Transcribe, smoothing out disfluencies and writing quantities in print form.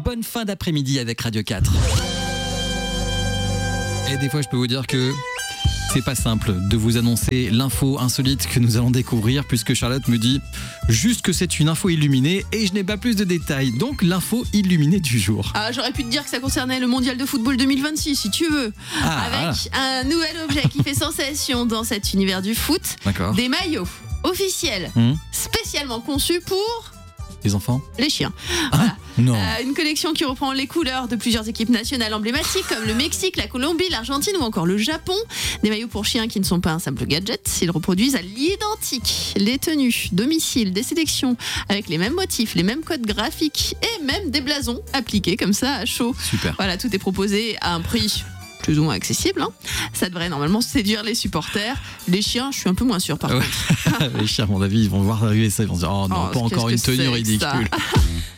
bonne fin d'après-midi avec Radio 4. Et des fois, je peux vous dire que c'est pas simple de vous annoncer l'info insolite que nous allons découvrir, puisque Charlotte me dit juste que c'est une info illuminée et je n'ai pas plus de détails. Donc l'info illuminée du jour. Ah, j'aurais pu te dire que ça concernait le mondial de football 2026 si tu veux. Avec un nouvel objet qui fait sensation dans cet univers du foot. D'accord. Des maillots officiels spécialement conçus pour les enfants, les chiens. Voilà. Non. Une collection qui reprend les couleurs de plusieurs équipes nationales emblématiques comme le Mexique, la Colombie, l'Argentine ou encore le Japon. Des maillots pour chiens qui ne sont pas un simple gadget, ils reproduisent à l'identique les tenues, domicile, des sélections avec les mêmes motifs, les mêmes codes graphiques et même des blasons appliqués comme ça à chaud. Super. Voilà, tout est proposé à un prix plus ou moins accessible. Ça devrait normalement séduire les supporters. Les chiens, je suis un peu moins sûre par contre. Les chiens, à mon avis, ils vont voir arriver ça, ils vont se dire oh non, pas encore une tenue ridicule.